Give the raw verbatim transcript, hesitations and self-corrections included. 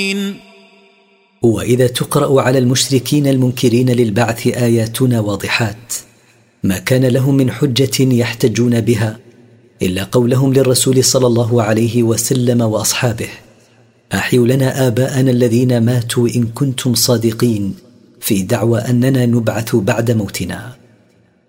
وإذا تقرأ على المشركين المنكرين للبعث آياتنا واضحات ما كان لهم من حجة يحتجون بها إلا قولهم للرسول صلى الله عليه وسلم وأصحابه: أحيوا لنا آباءنا الذين ماتوا إن كنتم صادقين في دعوى أننا نبعث بعد موتنا.